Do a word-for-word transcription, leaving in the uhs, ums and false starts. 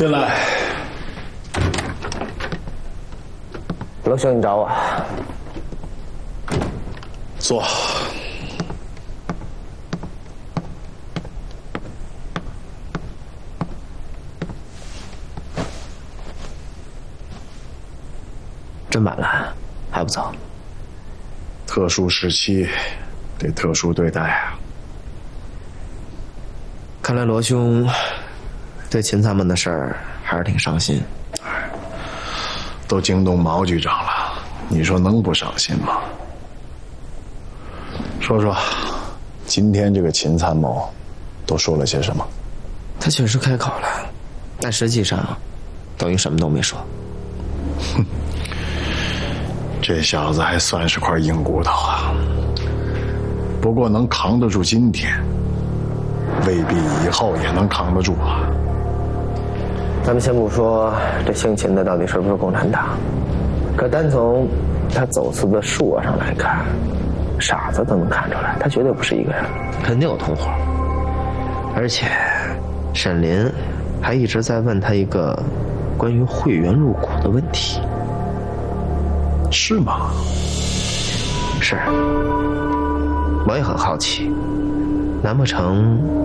进来。 罗兄，你找我？ 坐。 这么晚了，还不走？ 特殊时期，得特殊对待啊。 看来罗兄对芹菜们的事儿还是挺伤心。 都惊动毛局长了，你说能不伤心吗？说说，今天这个秦参谋都说了些什么？ 他确实开口了，但实际上等于什么都没说。 哼，这小子还算是块硬骨头啊。不过能扛得住今天，未必以后也能扛得住啊。 咱们先不说这姓秦的到底是不是共产党，可单从他走私的数额上来看，傻子都能看出来，他绝对不是一个人，肯定有同伙。而且沈林还一直在问他一个关于会员入股的问题。 是吗？ 是，我也很好奇，难不成